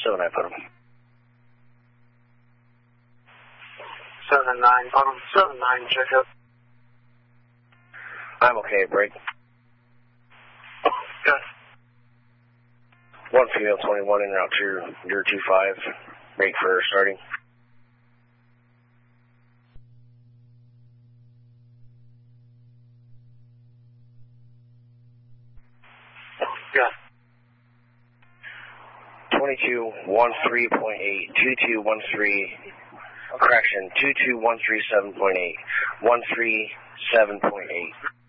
7-9, put him. 7-9, put him. 7-9, check up. I'm okay, break. Good. 1 female 21 en route to your 25. Break for starting. Good. 2213.8, 2213, correction, 22137.8, 137.8.